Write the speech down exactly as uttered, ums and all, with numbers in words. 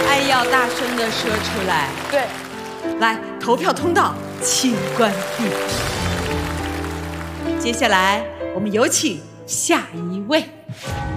爱要大声的说出来。 对， 来，投票通道请关闭。接下来我们有请下一位。